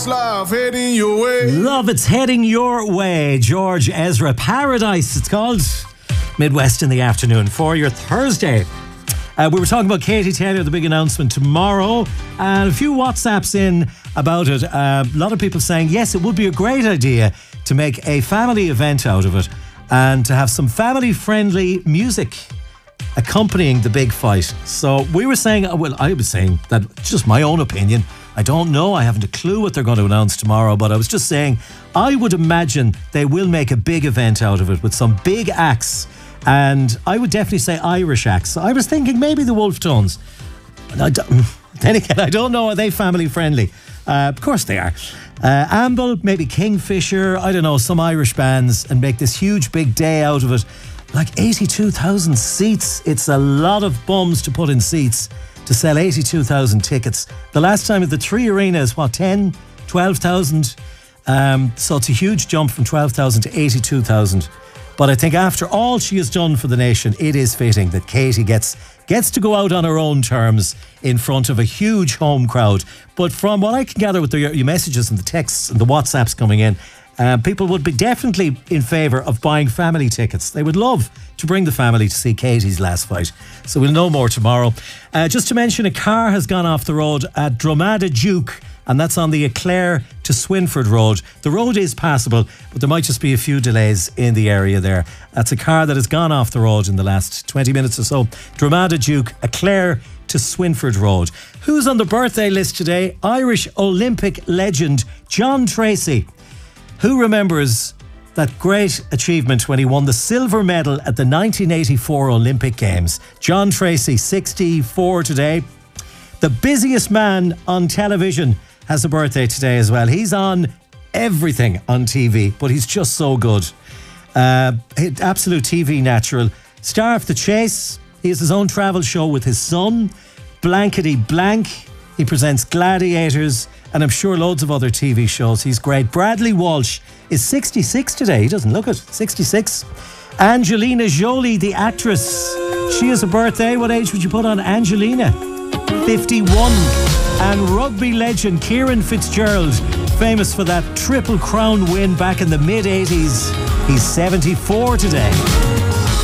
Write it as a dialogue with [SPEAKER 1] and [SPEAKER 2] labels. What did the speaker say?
[SPEAKER 1] Love heading your way.
[SPEAKER 2] Love, it's heading your way. George Ezra, Paradise, it's called. Midwest in the afternoon for your Thursday. We were talking about Katie Taylor, the big announcement tomorrow, and a few WhatsApps in about it. A lot of people saying, yes, it would be a great idea to make a family event out of it and to have some family-friendly music accompanying the big fight. So we were saying, well, I was saying that, just my own opinion, I don't know, I haven't a clue what they're going to announce tomorrow, but I was just saying, I would imagine they will make a big event out of it with some big acts, and I would definitely say Irish acts. I was thinking maybe the Wolf Tones. Then again, I don't know, are they family friendly? Of course they are. Amble, maybe Kingfisher, I don't know, some Irish bands, and make this huge big day out of it. Like 82,000 seats. It's a lot of bums to put in seats to sell 82,000 tickets. The last time at the Three Arena is what, 10, 12,000? So it's a huge jump from 12,000 to 82,000. But I think after all she has done for the nation, it is fitting that Katie gets to go out on her own terms in front of a huge home crowd. But from what I can gather with your messages and the texts and the WhatsApps coming in, people would be definitely in favour of buying family tickets. They would love to bring the family to see Katie's last fight. So we'll know more tomorrow. Just to mention, a car has gone off the road at Drogheda Duke, and that's on the Eclair to Swinford Road. The road is passable, but there might just be a few delays in the area there. That's a car that has gone off the road in the last 20 minutes or so. Drogheda Duke, Eclair to Swinford Road. Who's on the birthday list today? Irish Olympic legend John Tracy. Who remembers that great achievement when he won the silver medal at the 1984 Olympic Games? John Tracy, 64 today. The busiest man on television has a birthday today as well. He's on everything on TV, but he's just so good. Absolute TV natural. Star of The Chase. He has his own travel show with his son, Blankety Blank. He presents Gladiators, and I'm sure loads of other TV shows. He's great. Bradley Walsh is 66 today. He doesn't look it. 66. Angelina Jolie, the actress. She has a birthday. What age would you put on Angelina? 51. And rugby legend Kieran Fitzgerald, famous for that Triple Crown win back in the mid-80s. He's 74 today.